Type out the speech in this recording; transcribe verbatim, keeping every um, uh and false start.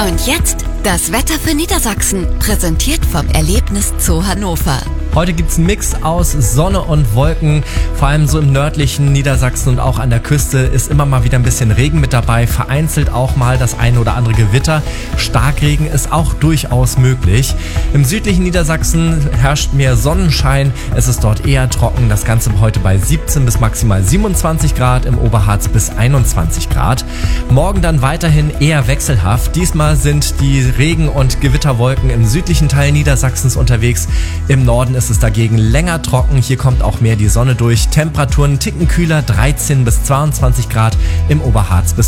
Und jetzt das Wetter für Niedersachsen, präsentiert vom Erlebnis Zoo Hannover. Heute gibt's einen Mix aus Sonne und Wolken, vor allem so im nördlichen Niedersachsen und auch an der Küste ist immer mal wieder ein bisschen Regen mit dabei, vereinzelt auch mal das eine oder andere Gewitter. Starkregen ist auch durchaus möglich. Im südlichen Niedersachsen herrscht mehr Sonnenschein, es ist dort eher trocken, das Ganze heute bei siebzehn bis maximal siebenundzwanzig Grad, im Oberharz bis einundzwanzig Grad. Morgen dann weiterhin eher wechselhaft, diesmal sind die Regen- und Gewitterwolken im südlichen Teil Niedersachsens unterwegs, im Norden ist es dagegen länger trocken, hier kommt auch mehr die Sonne durch. Temperaturen ticken kühler, dreizehn bis zweiundzwanzig Grad, im Oberharz bis